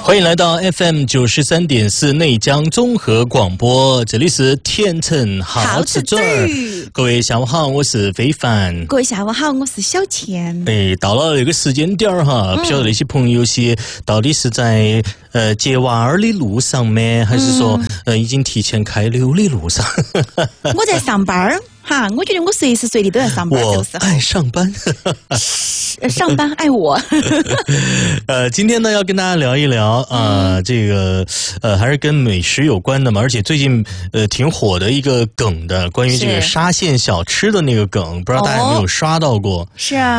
欢迎来到 FM 93.4内江综合广播，这里是天成好吃嘴儿。各位下午好，我是非凡。 各位下午好，我是小倩。 到了那个时间点儿哈，不晓得那些朋友些到底是在接娃儿的路上吗？还是说已经提前开溜的路上？ 我在上班儿。哈，我觉得我随时随地都在上班， 我爱上班， 上班爱我。 今天呢要跟大家聊一聊这个还是跟美食有关的嘛，而且最近挺火的一个梗的，关于这个沙县小吃的那个梗，不知道大家有没有刷到过？ 是啊。